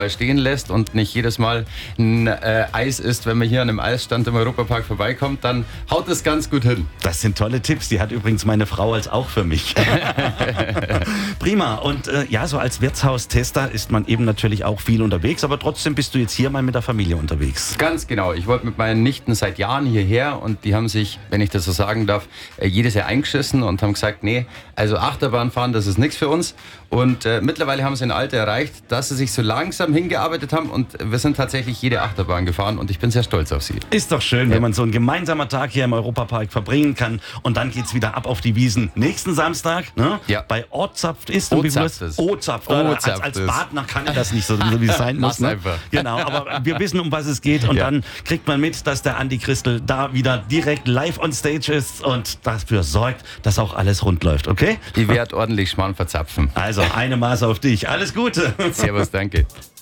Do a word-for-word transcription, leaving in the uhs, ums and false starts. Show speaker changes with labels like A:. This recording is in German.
A: stehen lässt und nicht jedes Mal ein äh, Eis isst, wenn man hier an einem Eisstand im Europapark vorbeikommt, dann haut es ganz gut hin.
B: Das sind tolle Tipps, die hat übrigens meine Frau als auch für mich. Prima. Und äh, ja, so als Wirtshaustester ist man eben natürlich auch viel unterwegs, aber trotzdem bist du jetzt hier mal mit der Familie unterwegs.
A: Ganz genau. Ich wollte mit meinen Nichten seit Jahren hierher und die haben sich, wenn ich das so sagen darf, äh, jedes Jahr eingeschissen und haben gesagt, nee, also Achterbahn fahren, das ist nichts für uns. Und äh, mittlerweile haben sie ein Alter erreicht, dass sie sich so langsam hingearbeitet haben und wir sind tatsächlich jede Achterbahn gefahren und ich bin sehr stolz auf sie.
B: Ist doch schön, ja, wenn man so ein gemeinsamer Tag hier im Europapark verbringen kann und dann geht's wieder ab auf die Wiesen. Nächsten Samstag, ne?
A: Ja.
B: Bei Ortzapft ist und wie
A: Ozapft ist.
B: Ozapft.
A: Ozapft
B: als als
A: ist.
B: Partner kann ich das nicht so, so wie es sein muss.
A: Mach's
B: Ne?
A: einfach.
B: Genau, aber wir wissen, um was es geht und
A: Ja.
B: dann kriegt man mit, dass der Andi Christel da wieder direkt live on stage ist und dafür sorgt, dass auch alles rund läuft, okay?
A: Ich werde ordentlich Schmarrn verzapfen.
B: Also eine Maß auf dich. Alles Gute.
A: Servus, danke.